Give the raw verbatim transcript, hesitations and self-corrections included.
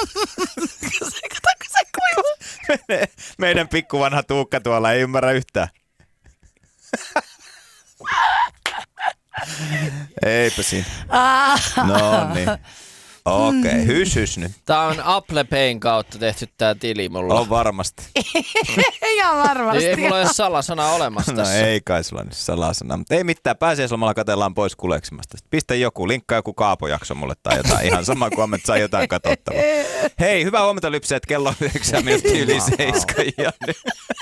Katsotaanko se kuivu? Meidän pikkuvanha Tuukka tuolla ei ymmärrä yhtään. Eipä siinä. No niin. Okei, okay, hys hys nyt. Tää on Apple Payn kautta tehty tää tili mulla. On varmasti. Ihan varmasti. Ei mulla ole salasana olemassa no tässä. ei kai sulla nyt salasana. Mutta ei mitään, pääsiäislomalla katsellaan pois kuleksimasta. Pistä joku, linkkaa joku Kaapo-jakso mulle tai jotain. Ihan sama kuin ammet saa jotain katsottavaa. Hei, hyvää huomenta lypseet. Kello on yhdeksän minuuttia yli seiskan.